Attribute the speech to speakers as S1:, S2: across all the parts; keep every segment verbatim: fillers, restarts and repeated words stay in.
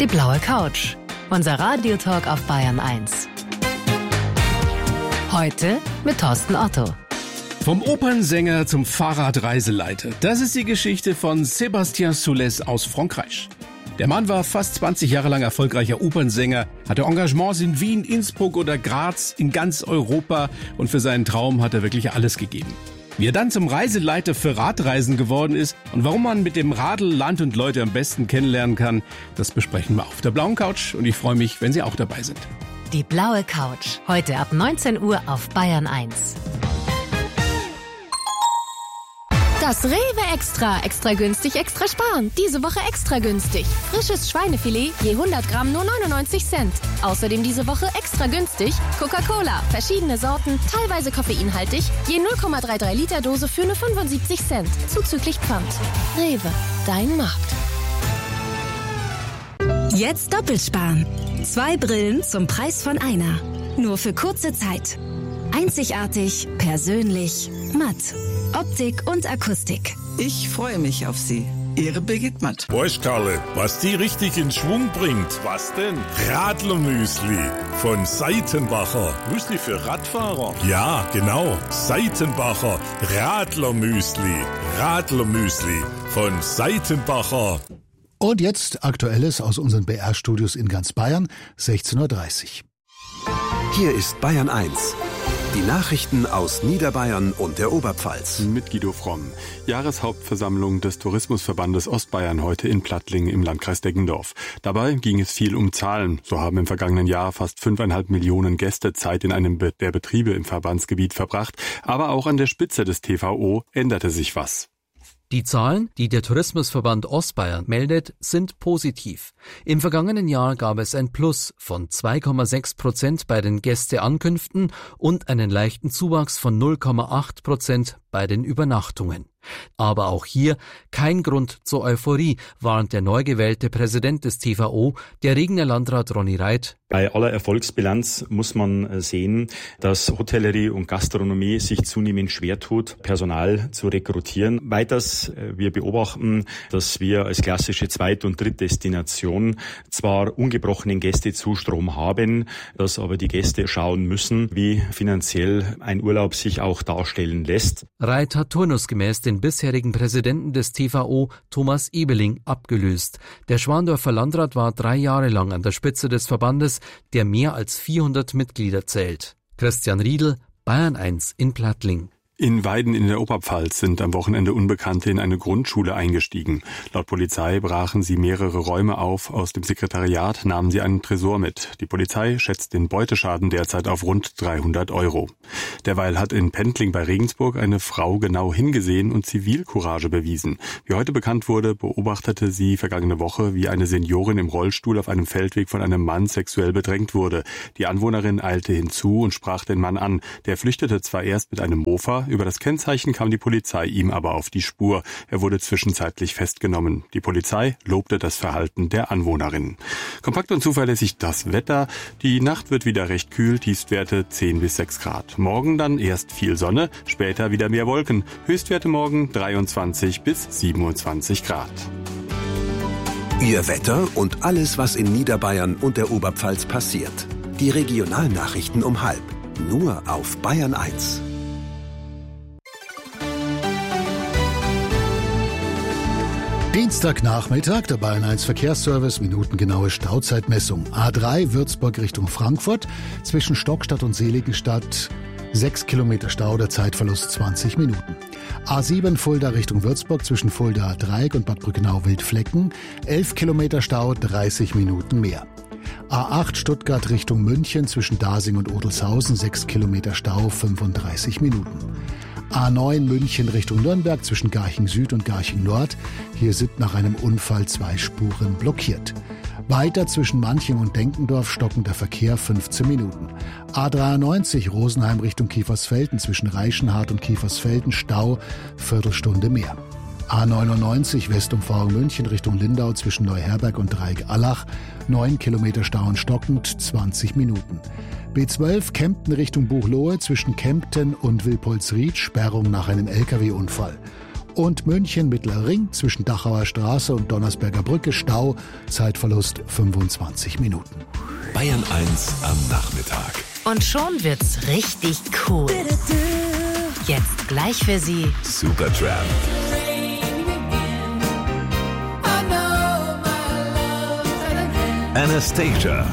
S1: Die blaue Couch. Unser Radiotalk auf Bayern eins. Heute mit Thorsten Otto.
S2: Vom Opernsänger zum Fahrradreiseleiter. Das ist die Geschichte von Sébastien Soulès aus Frankreich. Der Mann war fast zwanzig Jahre lang erfolgreicher Opernsänger, hatte Engagements in Wien, Innsbruck oder Graz, in ganz Europa, und für seinen Traum hat er wirklich alles gegeben. Wie er dann zum Reiseleiter für Radreisen geworden ist und warum man mit dem Radl Land und Leute am besten kennenlernen kann, das besprechen wir auf der blauen Couch, und ich freue mich, wenn Sie auch dabei sind.
S1: Die blaue Couch. Heute ab neunzehn Uhr auf Bayern eins.
S3: Das Rewe Extra. Extra günstig, extra sparen. Diese Woche extra günstig. Frisches Schweinefilet, je hundert Gramm nur neunundneunzig Cent. Außerdem diese Woche extra günstig Coca-Cola. Verschiedene Sorten, teilweise koffeinhaltig. Je null Komma dreiunddreißig Liter Dose für nur fünfundsiebzig Cent. Zuzüglich Pfand. Rewe, dein Markt.
S4: Jetzt doppelt sparen. Zwei Brillen zum Preis von einer. Nur für kurze Zeit. Einzigartig, persönlich, matt. Optik und Akustik.
S5: Ich freue mich auf Sie. Ihre Birgit Matt.
S6: Weißt, Karle, was die richtig in Schwung bringt? Was denn? Radlermüsli von Seitenbacher. Müsli für Radfahrer? Ja, genau. Seitenbacher Radlermüsli. Radlermüsli von Seitenbacher.
S7: Und jetzt Aktuelles aus unseren B R-Studios in ganz Bayern, sechzehn Uhr dreißig.
S8: Hier ist Bayern eins. Die Nachrichten aus Niederbayern und der Oberpfalz.
S9: Mit Guido Fromm. Jahreshauptversammlung des Tourismusverbandes Ostbayern heute in Plattling im Landkreis Deggendorf. Dabei ging es viel um Zahlen. So haben im vergangenen Jahr fast fünfeinhalb Millionen Gäste Zeit in einem der Betriebe im Verbandsgebiet verbracht. Aber auch an der Spitze des T V O änderte sich was.
S10: Die Zahlen, die der Tourismusverband Ostbayern meldet, sind positiv. Im vergangenen Jahr gab es ein Plus von zwei Komma sechs Prozent bei den Gästeankünften und einen leichten Zuwachs von null Komma acht Prozent bei den Übernachtungen. Aber auch hier kein Grund zur Euphorie, warnt der neu gewählte Präsident des T V O, der Regener Landrat Ronny Reit.
S11: Bei aller Erfolgsbilanz muss man sehen, dass Hotellerie und Gastronomie sich zunehmend schwer tut, Personal zu rekrutieren. Weiters, wir beobachten, dass wir als klassische Zweit- und Drittdestination zwar ungebrochenen Gästezustrom haben, dass aber die Gäste schauen müssen, wie finanziell ein Urlaub sich auch darstellen lässt.
S10: Reit hat turnusgemäß den bisherigen Präsidenten des T V O, Thomas Ebeling, abgelöst. Der Schwandorfer Landrat war drei Jahre lang an der Spitze des Verbandes, der mehr als vierhundert Mitglieder zählt. Christian Riedl, Bayern eins in Plattling.
S9: In Weiden in der Oberpfalz sind am Wochenende Unbekannte in eine Grundschule eingestiegen. Laut Polizei brachen sie mehrere Räume auf. Aus dem Sekretariat nahmen sie einen Tresor mit. Die Polizei schätzt den Beuteschaden derzeit auf rund dreihundert Euro. Derweil hat in Pentling bei Regensburg eine Frau genau hingesehen und Zivilcourage bewiesen. Wie heute bekannt wurde, beobachtete sie vergangene Woche, wie eine Seniorin im Rollstuhl auf einem Feldweg von einem Mann sexuell bedrängt wurde. Die Anwohnerin eilte hinzu und sprach den Mann an. Der flüchtete zwar erst mit einem Mofa, über das Kennzeichen kam die Polizei ihm aber auf die Spur. Er wurde zwischenzeitlich festgenommen. Die Polizei lobte das Verhalten der Anwohnerin. Kompakt und zuverlässig das Wetter. Die Nacht wird wieder recht kühl, Tiefstwerte zehn bis sechs Grad. Morgen dann erst viel Sonne, später wieder mehr Wolken. Höchstwerte morgen dreiundzwanzig bis siebenundzwanzig Grad.
S8: Ihr Wetter und alles, was in Niederbayern und der Oberpfalz passiert. Die Regionalnachrichten um halb. Nur auf Bayern eins.
S7: Dienstagnachmittag, der Bayern eins Verkehrsservice, minutengenaue Stauzeitmessung. A drei Würzburg Richtung Frankfurt, zwischen Stockstadt und Seligenstadt sechs Kilometer Stau, der Zeitverlust zwanzig Minuten. A sieben Fulda Richtung Würzburg, zwischen Fulda Dreieck und Bad Brückenau-Wildflecken, elf Kilometer Stau, dreißig Minuten mehr. A acht Stuttgart Richtung München, zwischen Dasing und Odelshausen, sechs Kilometer Stau, fünfunddreißig Minuten. A neun München Richtung Nürnberg, zwischen Garching Süd und Garching Nord. Hier sind nach einem Unfall zwei Spuren blockiert. Weiter zwischen Manching und Denkendorf stockender Verkehr, fünfzehn Minuten. A dreiundneunzig Rosenheim Richtung Kiefersfelden, zwischen Reichenhart und Kiefersfelden Stau, Viertelstunde mehr. A neunundneunzig Westumfahrung München Richtung Lindau, zwischen Neuherberg und Dreieck-Allach, neun Kilometer Stau und stockend, zwanzig Minuten. B zwölf Kempten Richtung Buchloe, zwischen Kempten und Wilpolsried, Sperrung nach einem L K W-Unfall. Und München Mittler Ring zwischen Dachauer Straße und Donnersberger Brücke Stau, Zeitverlust fünfundzwanzig Minuten.
S8: Bayern eins am Nachmittag.
S1: Und schon wird's richtig cool. Jetzt gleich für Sie
S8: Supertramp. Anastasia.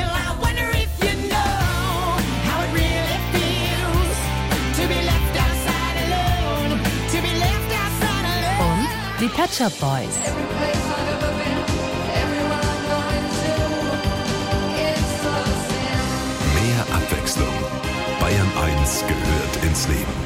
S1: und die Pet Shop Boys.
S8: Mehr Abwechslung. Bayern eins gehört ins Leben.